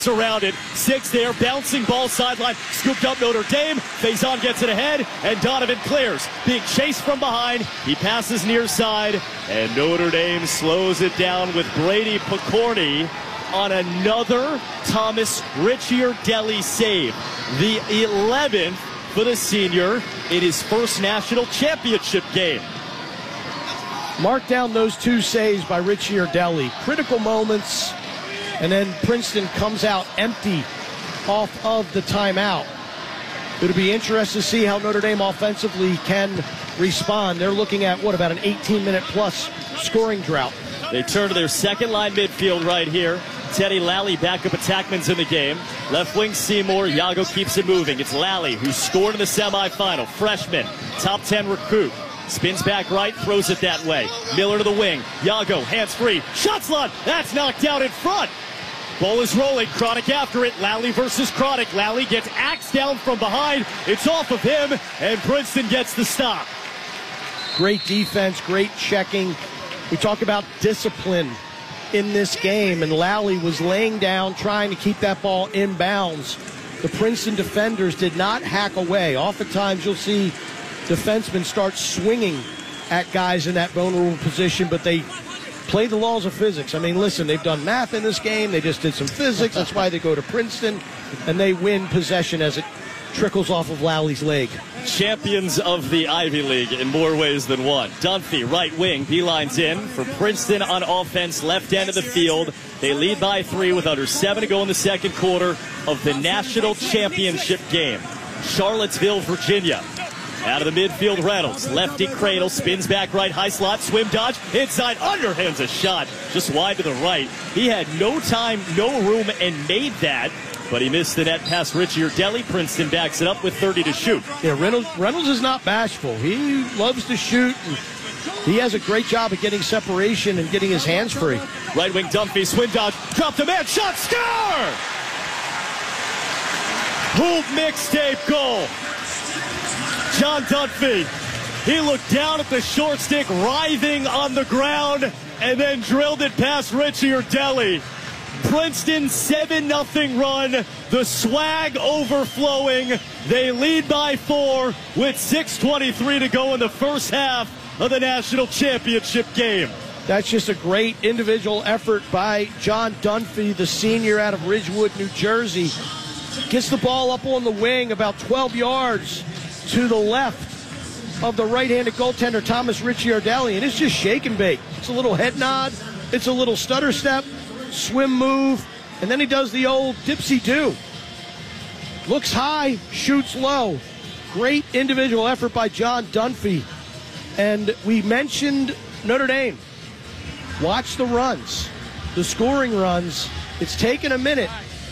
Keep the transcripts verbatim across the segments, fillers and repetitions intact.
Surrounded, six there, bouncing ball sideline, scooped up Notre Dame. Faison gets it ahead, and Donovan clears. Being chased from behind, he passes near side, and Notre Dame slows it down with Brady Picorni on another Thomas Ricciardelli save. The eleventh for the senior in his first national championship game. Mark down those two saves by Ricciardelli. Critical moments. And then Princeton comes out empty off of the timeout. It'll be interesting to see how Notre Dame offensively can respond. They're looking at, what, about an eighteen minute plus scoring drought. They turn to their second line midfield right here. Teddy Lally, backup attackman's in the game. Left wing Seymour, Yago keeps it moving. It's Lally who scored in the semifinal. Freshman, top ten recruit. Spins back right, throws it that way. Miller to the wing. Yago, hands free. Shot slot. That's knocked out in front. Ball is rolling. Chronic after it. Lally versus Chronic. Lally gets axed down from behind. It's off of him, and Princeton gets the stop. Great defense, great checking. We talk about discipline in this game, and Lally was laying down, trying to keep that ball in bounds. The Princeton defenders did not hack away. Oftentimes you'll see defensemen start swinging at guys in that vulnerable position, but they play the laws of physics. I mean, listen, they've done math in this game. They just did some physics. That's why they go to Princeton, and they win possession as it trickles off of Lally's leg. Champions of the Ivy League in more ways than one. Dunphy, right wing, beelines in for Princeton on offense, left end of the field. They lead by three with under seven to go in the second quarter of the national championship game. Charlottesville, Virginia. Out of the midfield, Reynolds. Lefty cradle, spins back right, high slot, swim dodge, inside, underhands a shot, just wide to the right. He had no time, no room, and made that, but he missed the net past Ricciardelli. Princeton backs it up with thirty to shoot. Yeah, Reynolds, Reynolds is not bashful. He loves to shoot, and he has a great job at getting separation and getting his hands free. Right wing Dunphy, swim dodge, dropped a man, shot, score! Hoop mixtape goal. John Dunphy, he looked down at the short stick, writhing on the ground, and then drilled it past Ricciardelli. Princeton seven nothing run, the swag overflowing. They lead by four with six twenty-three to go in the first half of the national championship game. That's just a great individual effort by John Dunphy, the senior out of Ridgewood, New Jersey. Gets the ball up on the wing about twelve yards to the left of the right-handed goaltender, Thomas Ricciardelli, and it's just shake and bake. It's a little head nod, it's a little stutter step, swim move, and then he does the old dipsy-do. Looks high, shoots low. Great individual effort by John Dunphy. And we mentioned Notre Dame. Watch the runs, the scoring runs. It's taken a minute,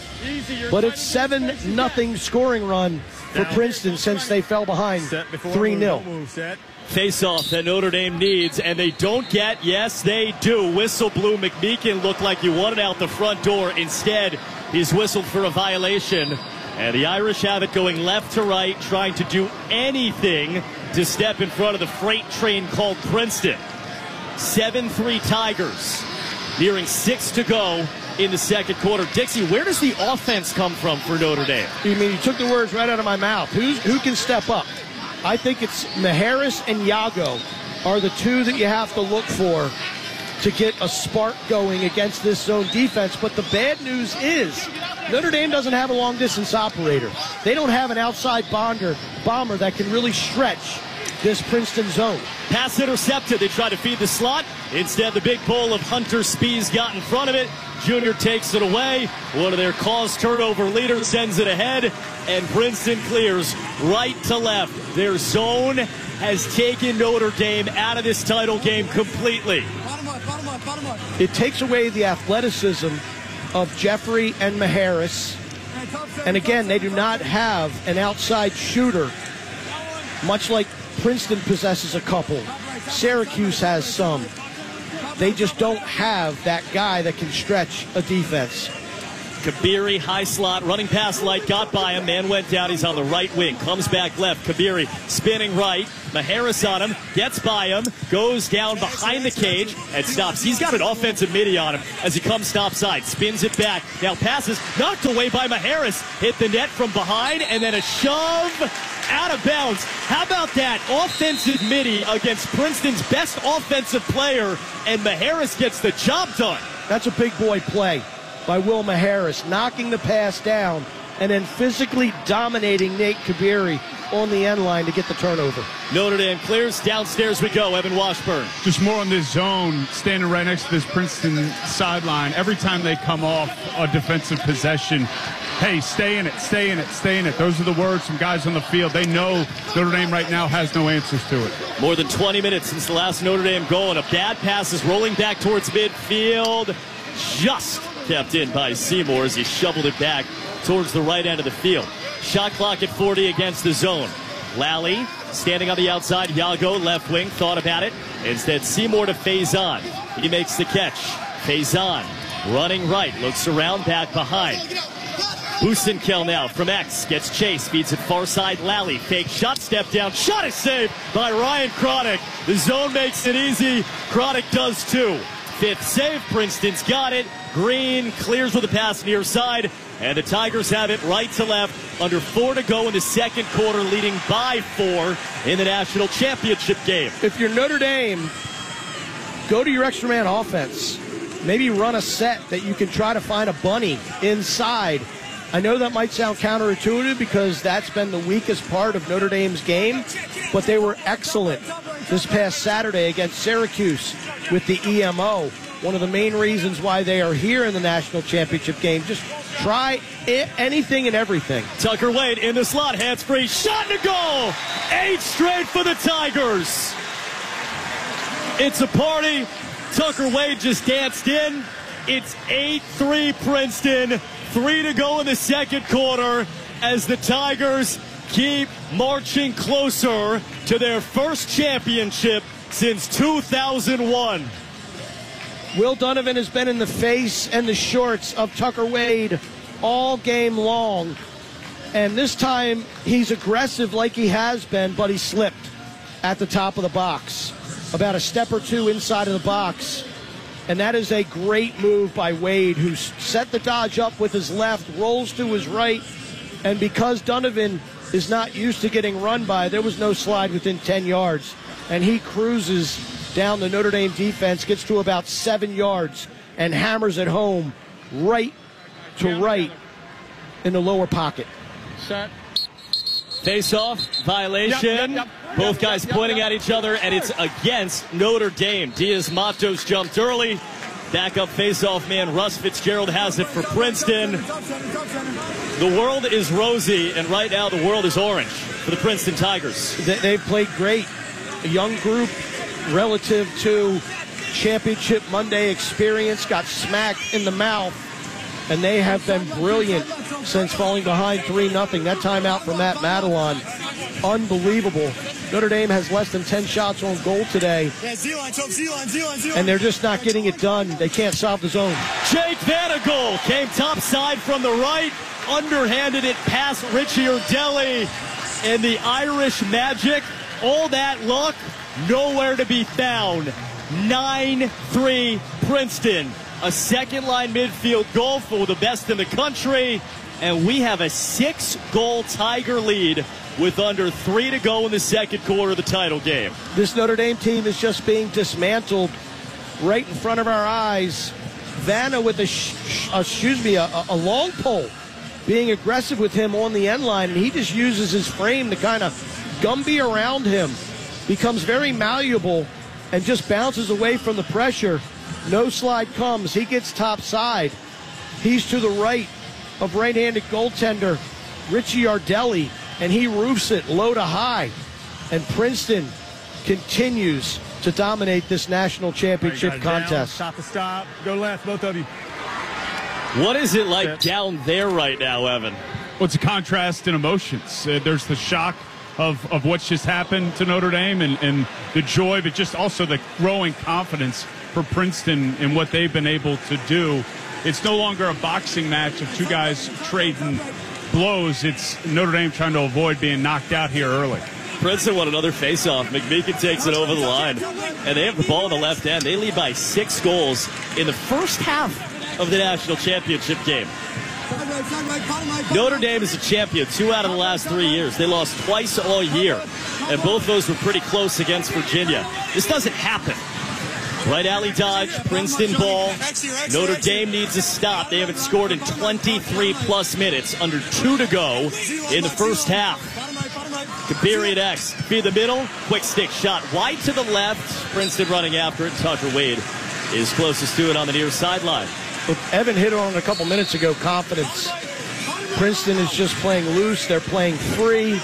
but it's seven nothing scoring run for Princeton since they fell behind three nil. Face-off that Notre Dame needs, and they don't get. Yes, they do. Whistle blew. McMeekin looked like he wanted out the front door. Instead, he's whistled for a violation. And the Irish have it going left to right, trying to do anything to step in front of the freight train called Princeton. seven three Tigers. Nearing six to go in the second quarter. Dixie, where does the offense come from for Notre Dame? You mean, you took the words right out of my mouth. Who's, who can step up? I think it's Majerus and Yago are the two that you have to look for to get a spark going against this zone defense. But the bad news is Notre Dame doesn't have a long-distance operator. They don't have an outside bonder, bomber that can really stretch this Princeton zone. Pass intercepted. They try to feed the slot. Instead, the big bull of Hunter Spees got in front of it. Junior takes it away. One of their cause turnover leaders sends it ahead, and Princeton clears right to left. Their zone has taken Notre Dame out of this title game completely. It takes away the athleticism of Jeffrey and Majerus. And again, they do not have an outside shooter, much like Princeton possesses a couple. Syracuse has some. They just don't have that guy that can stretch a defense. Kabiri, high slot, running past Light, got by him. Man went down. He's on the right wing. Comes back left. Kabiri spinning right. Maharis on him. Gets by him. Goes down behind the cage and stops. He's got an offensive midi on him as he comes topside. Spins it back. Now passes. Knocked away by Maharis. Hit the net from behind and then a shove out of bounds. How about that? Offensive midi against Princeton's best offensive player, and Maharis gets the job done. That's a big boy play by Will Maharis, knocking the pass down and then physically dominating Nate Kabiri on the end line to get the turnover. Notre Dame clears. Downstairs we go. Evan Washburn. Just more on this zone, standing right next to this Princeton sideline. Every time they come off a defensive possession, hey, stay in it, stay in it, stay in it. Those are the words from guys on the field. They know Notre Dame right now has no answers to it. More than twenty minutes since the last Notre Dame goal, and a bad pass is rolling back towards midfield. Just kept in by Seymour as he shoveled it back towards the right end of the field. Shot clock at forty against the zone. Lally standing on the outside. Yago, left wing, thought about it. Instead, Seymour to Faison. He makes the catch. Faison running right, looks around, back behind. Busenkel now from X, gets chase, feeds it far side. Lally, fake shot, step down, shot is saved by Ryan Chronic. The zone makes it easy. Chronic does too. Fifth save, Princeton's got it. Green clears with a pass near side, and the Tigers have it right to left. Under four to go in the second quarter, leading by four in the national championship game. If you're Notre Dame, go to your extra man offense. Maybe run a set that you can try to find a bunny inside. I know that might sound counterintuitive because that's been the weakest part of Notre Dame's game, but they were excellent this past Saturday against Syracuse with the E M O. One of the main reasons why they are here in the national championship game. Just try it, anything and everything. Tucker Wade in the slot, hands free, shot and a goal! Eight straight for the Tigers. It's a party. Tucker Wade just danced in. It's eight three Princeton. Three to go in the second quarter as the Tigers keep marching closer to their first championship since two thousand one. Will Donovan has been in the face and the shorts of Tucker Wade all game long. And this time he's aggressive like he has been, but he slipped at the top of the box. About a step or two inside of the box. And that is a great move by Wade, who set the dodge up with his left, rolls to his right, and because Donovan is not used to getting run by, there was no slide within ten yards. And he cruises down the Notre Dame defense, gets to about seven yards, and hammers it home right to right in the lower pocket. Set. Face-off, violation. Yep, yep, yep. Both yep, guys yep, pointing yep, yep. at each other, and it's against Notre Dame. Diaz-Matos jumped early. Backup face-off man Russ Fitzgerald has it for Princeton. The world is rosy, and right now the world is orange for the Princeton Tigers. They've played great. A young group relative to Championship Monday experience got smacked in the mouth, and they have been brilliant since falling behind three nothing. That timeout from Matt Madelon, unbelievable. Notre Dame has less than ten shots on goal today, and they're just not getting it done. They can't solve the zone. Jake Vanagol came topside from the right, underhanded it past Richie Urdelli, and the Irish Magic, all that luck, nowhere to be found. nine three Princeton. A second-line midfield goal for the best in the country, and we have a six-goal Tiger lead with under three to go in the second quarter of the title game. This Notre Dame team is just being dismantled right in front of our eyes. Vanna with a, sh- uh, excuse me, a, a long pole, being aggressive with him on the end line, and he just uses his frame to kind of Gumby around him, becomes very malleable, and just bounces away from the pressure. No slide comes. He gets top side. He's to the right of right-handed goaltender Richie Urdelli, and he roofs it low to high. And Princeton continues to dominate this national championship right, contest. Down, stop the stop. Go left, both of you. What is it like down there right now, Evan? Well, it's a contrast in emotions. Uh, there's the shock of, of what's just happened to Notre Dame and, and the joy, but just also the growing confidence for Princeton in what they've been able to do. it's no longer a boxing match of two guys trading blows. It's Notre Dame trying to avoid being knocked out here early. Princeton won another faceoff. McMeekin takes it over the line, and they have the ball in the left end. They lead by six goals in the first half of the national championship game. Notre Dame is a champion two out of the last three years. They lost twice all year, and both those were pretty close against Virginia. This doesn't happen. Right alley dodge, Princeton ball. Notre Dame needs a stop. They haven't scored in twenty-three plus minutes, under two to go in the first half. Kabiri at X, feed the middle, quick stick shot wide to the left. Princeton running after it. Tucker Wade is closest to it on the near sideline. Look, Evan hit on it a couple minutes ago, confidence. Princeton is just playing loose. They're playing free.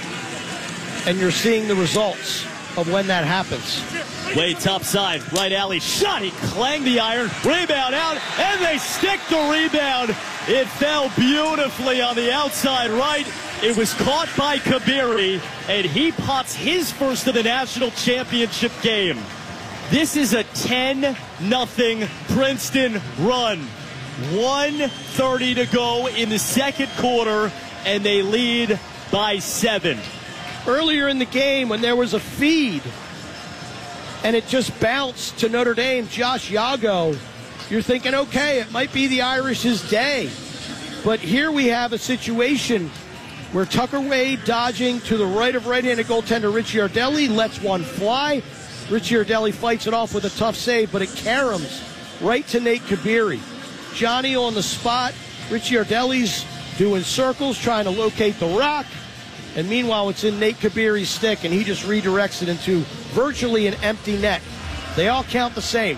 And you're seeing the results of when that happens. Wade top side, right alley shot. He clanged the iron, rebound out, and they stick the rebound. It fell beautifully on the outside right. It was caught by Kabiri, and he pots his first of the national championship game. This is a ten nothing Princeton run. one thirty to go in the second quarter, and they lead by seven. Earlier in the game, when there was a feed, and it just bounced to Notre Dame, Josh Yago, you're thinking, okay, it might be the Irish's day. But here we have a situation where Tucker Wade dodging to the right of right-handed goaltender Richie Ardelli lets one fly. Richie Ardelli fights it off with a tough save, but it caroms right to Nate Kabiri. Johnny on the spot. Richie Ardelli's doing circles, trying to locate the rock. And meanwhile, it's in Nate Kabiri's stick, and he just redirects it into virtually an empty net. They all count the same.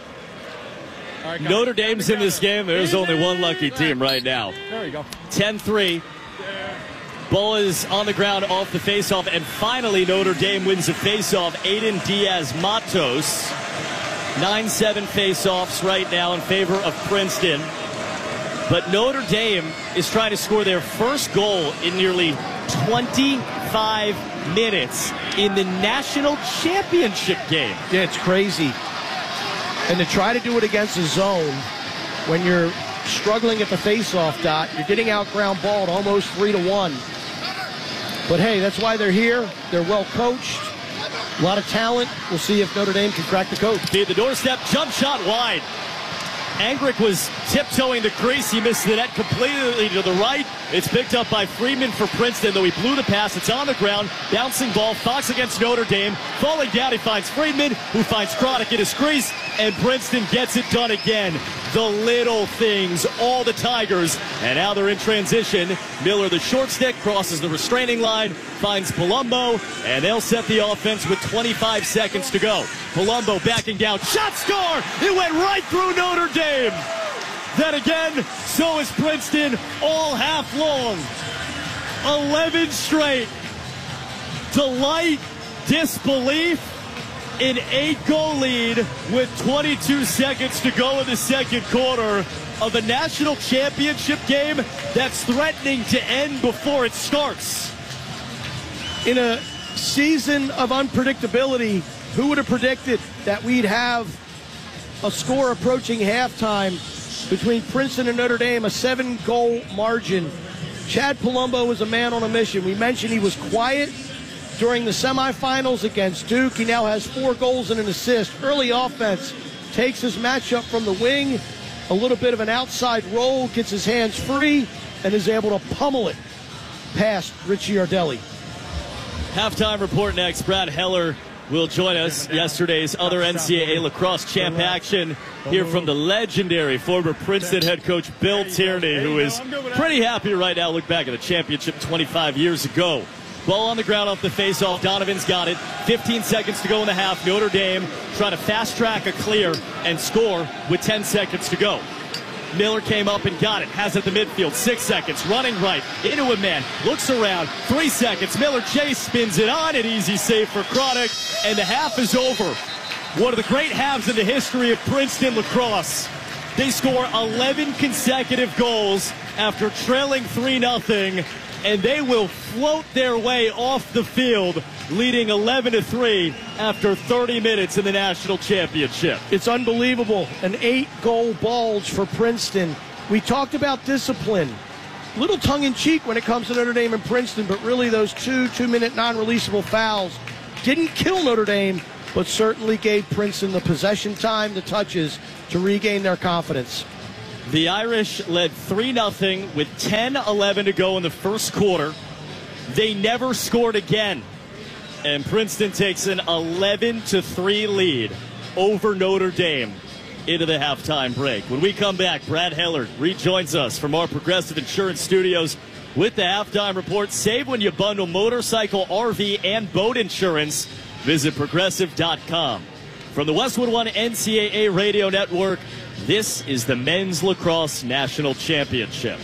Right, Notre Dame's in this game. There's only one lucky team right now. There you go. ten three. Ball is on the ground off the faceoff, and finally Notre Dame wins a faceoff. Aiden Diaz-Matos. nine seven faceoffs right now in favor of Princeton. But Notre Dame is trying to score their first goal in nearly twenty-five minutes in the national championship game. Yeah, it's crazy. And to try to do it against a zone when you're struggling at the faceoff dot, you're getting out ground balled almost three to one. But hey, that's why they're here. They're well coached. A lot of talent. We'll see if Notre Dame can crack the code. Feed the doorstep, jump shot wide. Angrick was tiptoeing the crease. He missed the net completely to the right. It's picked up by Freeman for Princeton, though he blew the pass. It's on the ground. Bouncing ball. Fox against Notre Dame. Falling down, he finds Freeman, who finds Chronic in his crease, and Princeton gets it done again. The little things, all the Tigers. And now they're in transition. Miller, the short stick, crosses the restraining line, finds Palumbo, and they'll set the offense with twenty-five seconds to go. Palumbo backing down. Shot score! It went right through Notre Dame. Then again, so is Princeton all half long. eleven straight. Delight, disbelief, an eight-goal lead with twenty-two seconds to go in the second quarter of a national championship game that's threatening to end before it starts. In a season of unpredictability, who would have predicted that we'd have a score approaching halftime between Princeton and Notre Dame, a seven-goal margin? Chad Palumbo was a man on a mission. We mentioned he was quiet during the semifinals against Duke. He now has four goals and an assist. Early offense, takes his matchup from the wing, a little bit of an outside roll, gets his hands free, and is able to pummel it past Richie Ardelli. Halftime report next. Brad Heller will join us. Yesterday's other N C double A lacrosse champ action. Hear from the legendary former Princeton head coach Bill Tierney, who is pretty happy right now. Look back at the championship twenty-five years ago. Ball on the ground off the faceoff. Donovan's got it. fifteen seconds to go in the half. Notre Dame trying to fast track a clear and score with ten seconds to go. Miller came up and got it. Has it at the midfield. Six seconds. Running right. Into a man. Looks around. Three seconds. Miller Chase spins it on. An easy save for Chronic. And the half is over. One of the great halves in the history of Princeton lacrosse. They score eleven consecutive goals after trailing three nothing. and they will float their way off the field, leading eleven to three after thirty minutes in the national championship. It's unbelievable. An eight-goal bulge for Princeton. We talked about discipline. Little tongue-in-cheek when it comes to Notre Dame and Princeton, but really those two two-minute non-releasable fouls didn't kill Notre Dame, but certainly gave Princeton the possession time, the touches, to regain their confidence. The Irish led three nothing with ten eleven to go in the first quarter. They never scored again. And Princeton takes an eleven to three lead over Notre Dame into the halftime break. When we come back, Brad Hellard rejoins us from our Progressive Insurance Studios with the halftime report. Save when you bundle motorcycle, R V, and boat insurance. Visit progressive dot com. From the Westwood One N C double A Radio Network, this is the Men's Lacrosse National Championship.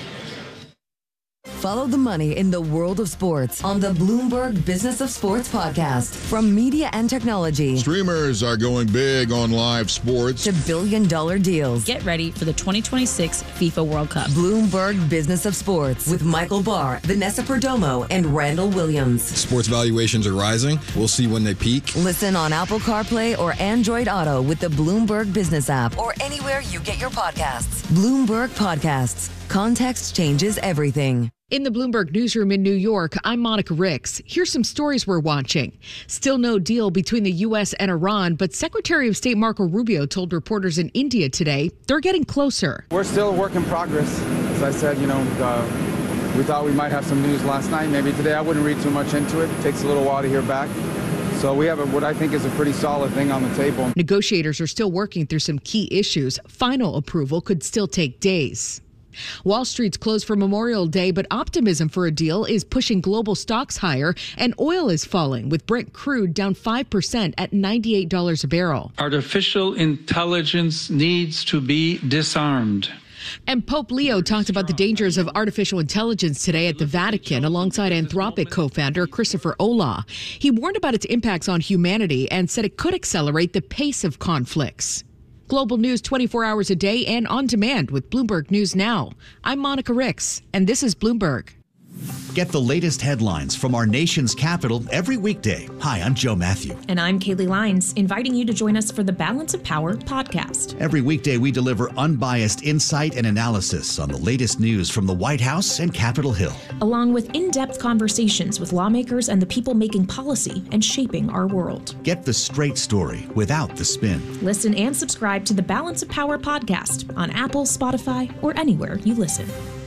Follow the money in the world of sports on the Bloomberg Business of Sports podcast. From media and technology. Streamers are going big on live sports. To billion dollar deals. Get ready for the twenty twenty-six FIFA World Cup. Bloomberg Business of Sports with Michael Barr, Vanessa Perdomo, and Randall Williams. Sports valuations are rising. We'll see when they peak. Listen on Apple CarPlay or Android Auto with the Bloomberg Business app or anywhere you get your podcasts. Bloomberg Podcasts. Context changes everything. In the Bloomberg newsroom in New York, I'm Monica Ricks. Here's some stories we're watching. Still no deal between the U S and Iran, but Secretary of State Marco Rubio told reporters in India today they're getting closer. We're still a work in progress. As I said, you know, uh, we thought we might have some news last night. Maybe today. I wouldn't read too much into it. It takes a little while to hear back. So we have a, what I think is a pretty solid thing on the table. Negotiators are still working through some key issues. Final approval could still take days. Wall Street's closed for Memorial Day, but optimism for a deal is pushing global stocks higher, and oil is falling, with Brent crude down five percent at ninety-eight dollars a barrel. Artificial intelligence needs to be disarmed. And Pope Leo talked about the dangers of artificial intelligence today at the Vatican alongside Anthropic co-founder Christopher Olah. He warned about its impacts on humanity and said it could accelerate the pace of conflicts. Global news twenty-four hours a day and on demand with Bloomberg News Now. I'm Monica Ricks, and this is Bloomberg. Get the latest headlines from our nation's capital every weekday. Hi, I'm Joe Matthew. And I'm Kaylee Lines, inviting you to join us for the Balance of Power podcast. Every weekday, we deliver unbiased insight and analysis on the latest news from the White House and Capitol Hill, along with in-depth conversations with lawmakers and the people making policy and shaping our world. Get the straight story without the spin. Listen and subscribe to the Balance of Power podcast on Apple, Spotify, or anywhere you listen.